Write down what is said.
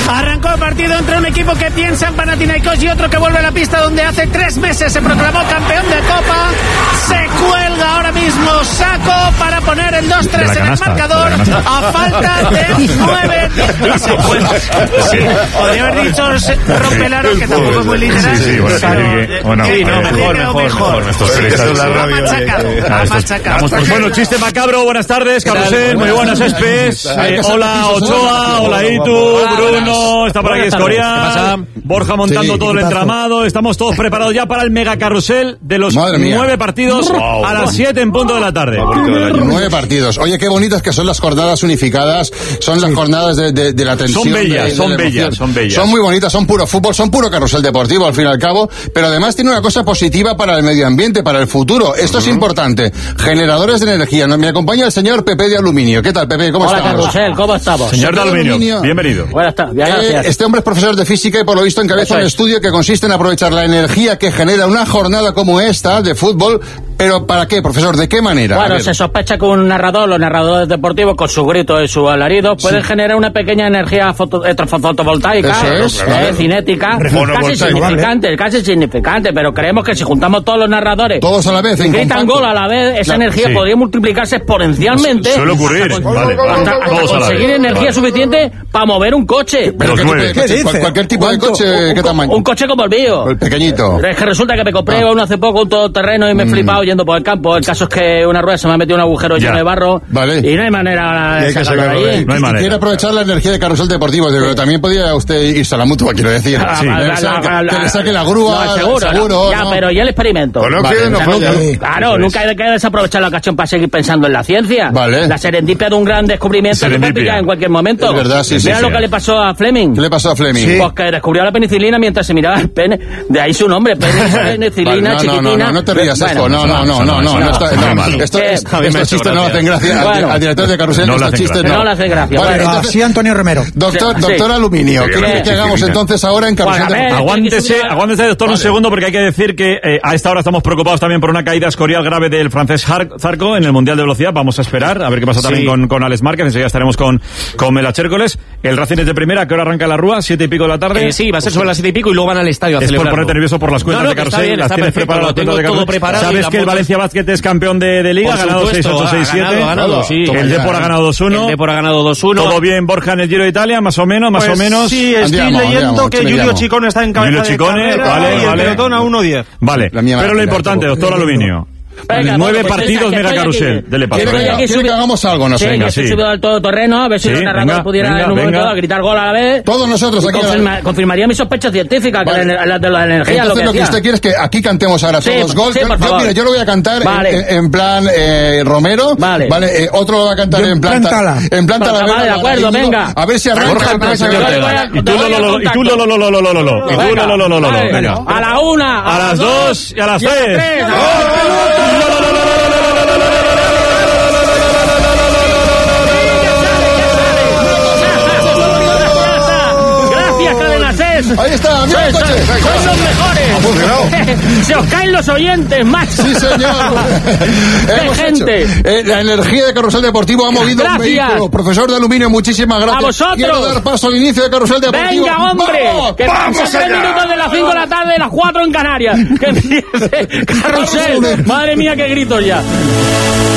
Arrancó el partido entre un equipo que piensa en Panathinaikos y otro que vuelve a la pista donde hace 3 meses se proclamó campeón de Copa. Se cuelga ahora mismo Saco para poner el 2-3 en el marcador a falta de 9 y se cuelga. Sí, podría haber dicho Rompelaro, que tampoco es muy literal. Mejor. Bueno, chiste macabro, buenas tardes, Carrusel, muy buenas Espes. Hola Ochoa, hola Itu, Bruno, está por aquí Escorial, Borja montando todo el entramado. Estamos todos preparados ya para el mega carrusel de los 9 partidos a las 7 en punto de la tarde. 9 partidos. Oye, qué bonitas que son las jornadas unificadas. Son las jornadas de la tensión. Son bellas. Son muy bonitas, son puro fútbol, son puro carrusel deportivo al fin y al cabo. Pero además tiene una cosa positiva para el medio ambiente, para el futuro. Esto es importante. Generadores de energía. Me acompaña el señor Pepe de Aluminio. ¿Qué tal, Pepe? ¿Cómo estamos? Hola, Carrusel, ¿cómo estamos? Señor de Aluminio, bienvenido. Buenas tardes, gracias. Este hombre es profesor de física y por lo visto encabeza un estudio que consiste en aprovechar la energía que genera una jornada como esta de fútbol. ¿Pero para qué, profesor? ¿De qué manera? Bueno, se sospecha que un narrador, los narradores deportivos, con su grito y su alarido, pueden generar una pequeña energía fotovoltaica, cinética, casi significante, pero creemos que si juntamos todos los narradores, todos a la vez, gritan gol a la vez, esa energía podría multiplicarse exponencialmente. Suele ocurrir, hasta conseguir energía suficiente para mover un coche. ¿Pero cualquier tipo de coche? ¿Qué tamaño? Un coche como el mío. El pequeñito. Es que resulta que me compré uno hace poco, un todoterreno, y me he flipado yendo por el campo. El caso es que una rueda se me ha metido un agujero lleno de barro. Vale. Y no hay manera de sacarlo de ahí. No hay manera. Quiere aprovechar la energía de carrusel deportivo, pero también podía usted irse a la mutua, quiero decir. Que le saque la grúa. Seguro. Ya, pero ¿y el experimento? Claro, nunca hay que desaprovechar la ocasión para seguir pensando en la ciencia. Vale. La serendipia de un gran descubrimiento se puede pillar en cualquier momento. Es verdad, sí. Mira lo que le pasó a Fleming. ¿Qué le pasó a Fleming? Pues que descubrió la penicilina mientras se miraba el pene. De ahí su nombre, penicilina, chiquitina. No te rías, esto. No. Estos chistes no hacen gracia. Al director de carrusel estos chistes no le hacen gracia. Así Antonio Romero. Doctor Aluminio, ¿qué quiere que hagamos entonces ahora en carrusel deportivo? Aguántese, doctor, un segundo, porque hay que decir que a esta hora estamos preocupados también por una caída escorial grave del francés Zarco en el Mundial de Velocidad. Vamos a esperar a ver qué pasa también con Alex Márquez. Enseguida estaremos con Melache Hércules. El Racing es de primera. ¿A qué hora arranca la Rúa? 7 y pico de la tarde. Sí, va a ser sobre las 7 y pico y luego van al estadio a celebrar. Es por ponerte nervioso por las cuentas de carrusel. Las tienes preparadas las cuentas de carrusel. ¿Sabes que el Valencia Basket es campeón de Liga? Ha ganado 6-8, 6-7. Ha ganado, sí. El Depor ha ganado 2-1. El Depor ha ganado 2-1. ¿Todo bien, Borja, en el Giro de Italia? Más o menos. Sí, estoy leyendo que Julio Chicone está en cabeza de carrera y el pelotón a 1:10. Vale, pero lo importante, doctor Aluminio. Venga, 9 partidos mega carrusel. Dele paso. Quiere que hagamos algo, no sé. Venga, sí. Subido al todoterreno, a ver si el narrador pudiera en un momento a gritar gol a la vez. Todos nosotros aquí. Confirmaría mis sospechas científicas de la energía. Entonces lo que usted quiere es que aquí cantemos ahora todos gol. Yo lo voy a cantar en plan Romero. Vale. Otro lo va a cantar en plan Talavera. Vale, de acuerdo, venga. A ver si arranca. Y tú venga. A la 1, a las 2 y a las 3. Gracias, Cadena Ses. Ahí está, mira el coche. Son los mejores. Se os caen los oyentes, macho. Sí, señor. Gente. La energía de Carrusel Deportivo ha movido un vehículo. Profesor de Aluminio, muchísimas gracias. A vosotros. Quiero dar paso al inicio de Carrusel Deportivo. Venga, hombre. ¡Vamos! Que pasan 3 minutos de las 5 de la tarde, las 4 en Canarias. Que empiece Carrusel. Madre mía, qué gritos ya.